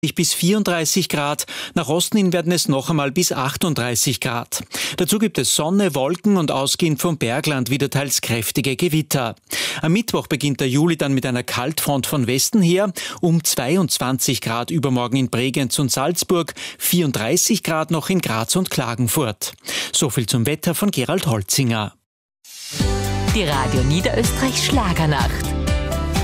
bis 34 Grad. Nach Osten hin werden es noch einmal bis 38 Grad. Dazu gibt es Sonne, Wolken und ausgehend vom Bergland wieder teils kräftige Gewitter. Am Mittwoch beginnt der Juli dann mit einer Kaltfront von Westen her. Um 22 Grad übermorgen in Bregenz und Salzburg, 34 Grad noch in Graz und Klagenfurt. So viel zum Wetter von Gerald Holzinger. Die Radio Niederösterreich Schlagernacht.